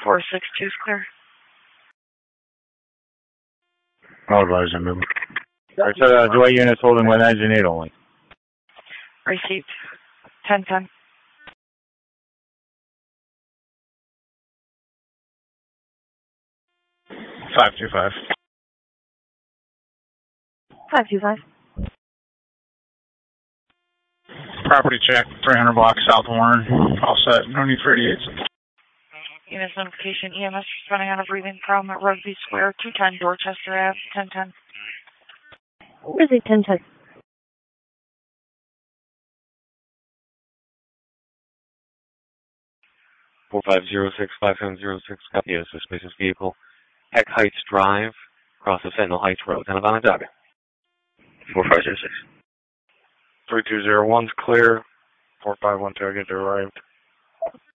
462 is clear. I'll advise him. Alright, so Dwight units holding 1 engine 8 only. Received. 1010. Five 525. 525. Property check, 300 blocks South Warren. All set. No need for 88. Units notification. EMS responding out of breathing from Rugby Square, 210 Dorchester Ave, 1010. Rizzy 1010. 4506-5706, copy of suspicious vehicle. Heck Heights Drive, across the Sentinel Heights Road, 10 on a target. 4506. 3201's clear. 451 target arrived.